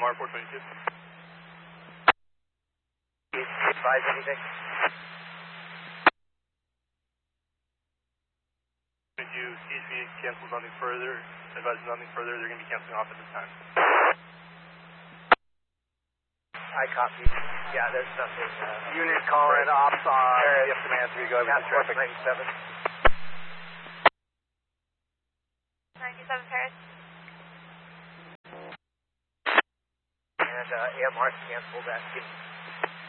Mar 422. Advise anything? If you CC cancels nothing further, advises nothing further, they're going to be canceling off at this time. I copy. Yeah, there's nothing. Unit calling ops on CF Command 3, go over the traffic. 97. 97 Paris. And AMR canceled that.